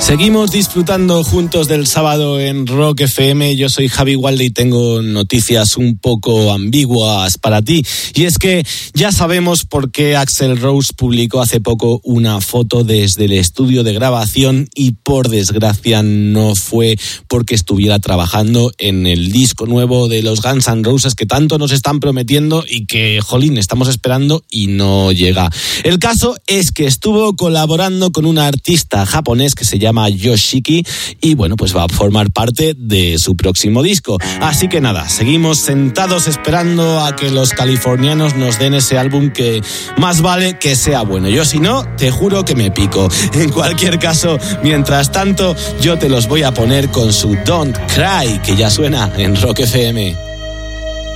Seguimos disfrutando juntos del sábado en Rock FM. Yo soy Javi Walde y tengo noticias un poco ambiguas para ti. Y es que ya sabemos por qué Axl Rose publicó hace poco una foto desde el estudio de grabación y por desgracia no fue porque estuviera trabajando en el disco nuevo de los Guns N' Roses que tanto nos están prometiendo y que, jolín, estamos esperando y no llega. El caso es que estuvo colaborando con un artista japonés que se llama Yoshiki y bueno, pues va a formar parte de su próximo disco. Así que nada, seguimos sentados esperando a que los californianos nos den ese álbum que más vale que sea bueno. Yo si no, te juro que me pico. En cualquier caso, mientras tanto, yo te los voy a poner con su Don't Cry, que ya suena en Rock FM.